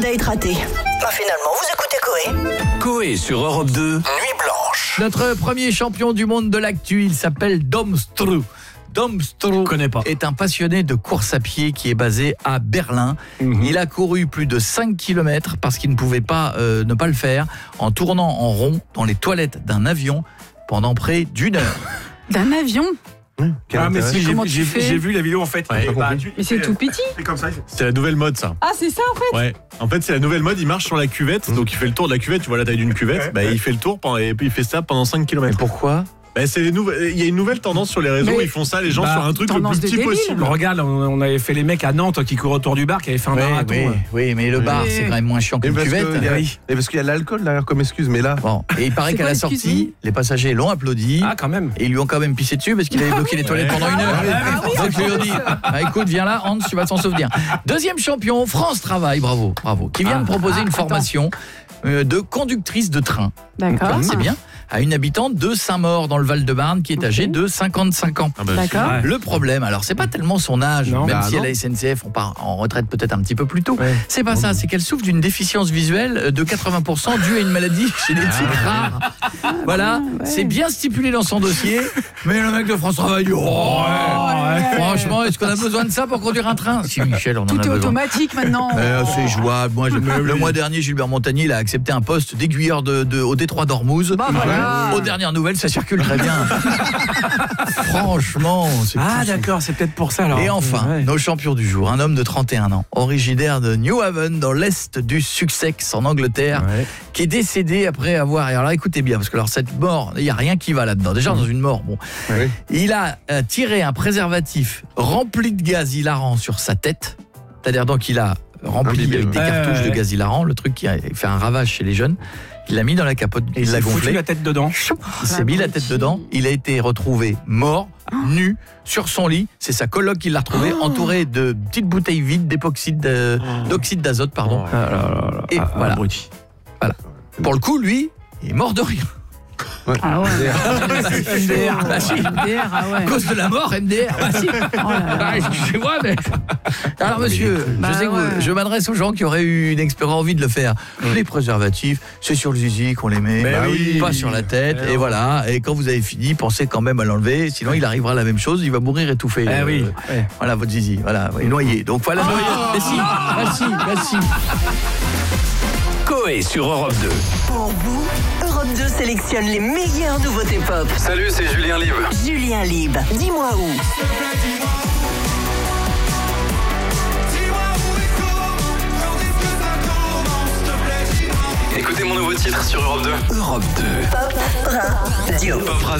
date raté. Finalement, vous écoutez Coé. Coé sur Europe 2, Nuit Blanche. Notre premier champion du monde de l'actu, il s'appelle Dom Stroh. Dom Stroh est un passionné de course à pied qui est basé à Berlin. Il a couru plus de 5 km parce qu'il ne pouvait pas ne pas le faire en tournant en rond dans les toilettes d'un avion pendant près d'1 heure. D'un avion ? Mais si, Comment tu fais ? j'ai vu la vidéo en fait. Mais c'est tout petit. C'est comme ça. C'est la nouvelle mode, ça. Ah, c'est ça en fait ? Ouais. En fait, c'est la nouvelle mode. Il marche sur la cuvette, donc il fait le tour de la cuvette. Tu vois la taille d'une cuvette. Il fait le tour et puis il fait ça pendant 5 km. Et pourquoi ? Il y a une nouvelle tendance sur les réseaux. Ils font ça, les gens, sur un truc le plus petit possible. Regarde, on avait fait les mecs à Nantes qui courent autour du bar, qui avaient fait un marathon. Oui, mais le bar, c'est quand même moins chiant qu'une cuvette. Et parce qu'il y a de l'alcool derrière comme excuse, mais là. Bon. Et il paraît qu'à la sortie, les passagers l'ont applaudi. Ah, quand même. Et ils lui ont quand même pissé dessus parce qu'il avait bloqué les toilettes pendant 1 heure. Donc ils lui ont dit écoute, viens là, Hans, tu vas t'en souvenir. Deuxième champion, France Travail, bravo, qui vient de proposer une formation de conductrice de train. D'accord. C'est bien. À une habitante de Saint-Maur dans le Val-de-Marne qui est âgée de 55 ans. D'accord. Le problème, alors c'est pas tellement son âge, même si à la SNCF on part en retraite peut-être un petit peu plus tôt. C'est pas ça, c'est qu'elle souffre d'une déficience visuelle de 80% due à une maladie génétique rare. Voilà, c'est bien stipulé dans son dossier, mais le mec de France Travail dit franchement, est-ce qu'on a besoin de ça pour conduire un train ? Si Michel, on en a besoin. Tout est automatique maintenant. C'est jouable. Moi, le mois dernier, Gilbert Montagnier il a accepté un poste d'aiguilleur au Détroit d'Ormuz. Aux dernières nouvelles, ça circule très bien. Franchement, c'est d'accord, c'est peut-être pour ça alors. Et enfin, nos champions du jour, un homme de 31 ans, originaire de New Haven, dans l'est du Sussex, en Angleterre, qui est décédé après avoir... Alors là, écoutez bien, parce que alors, cette mort, il n'y a rien qui va là-dedans. Déjà, dans une mort, il a tiré un préservatif rempli de gaz hilarant sur sa tête. C'est-à-dire, donc, il a rempli avec des cartouches de gaz hilarant, le truc qui a fait un ravage chez les jeunes. Il l'a mis dans la capote, il l'a gonflé. Foutu la tête dedans. Il s'est mis la tête dedans. Il a été retrouvé mort, nu, sur son lit. C'est sa coloc qui l'a retrouvé, entouré de petites bouteilles vides d'oxyde d'azote, pardon. Et voilà. Voilà. Pour le coup, lui, il est mort de rien. Ah ouais. MDR. Bah si. À cause de la mort, MDR. Bah si. Excusez-moi, mais... Alors monsieur, je sais que je m'adresse aux gens qui auraient eu envie de le faire. Les préservatifs, c'est sur le zizi qu'on les met, pas sur la tête. Et voilà, et quand vous avez fini, pensez quand même à l'enlever, sinon il arrivera la même chose, il va mourir étouffé. Voilà votre zizi, voilà, noyé. Donc voilà, merci. Coé sur Europe 2. Pour vous, Europe 2 sélectionne les meilleures nouveautés pop. Salut, c'est Julien Lieb. Julien Lieb, dis-moi où. Écoutez mon nouveau titre sur Europe 2. Europe 2. Pop, rap, dio. Pop